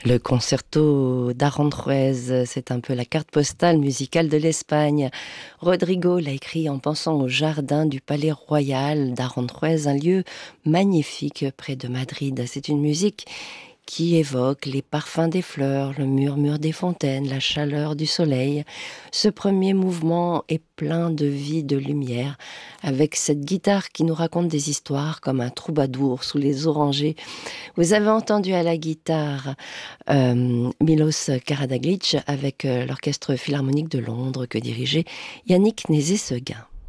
Le concerto d'Aranjuez, c'est un peu la carte postale musicale de l'Espagne. Rodrigo l'a écrit en pensant au jardin du Palais Royal d'Aranjuez, un lieu magnifique près de Madrid. C'est une musique qui évoque les parfums des fleurs, le murmure des fontaines, la chaleur du soleil. Ce premier mouvement est plein de vie, de lumière, avec cette guitare qui nous raconte des histoires comme un troubadour sous les orangers. Vous avez entendu à la guitare Milos Karađagić avec l'Orchestre Philharmonique de Londres que dirigeait Yannick Nézet-Séguin.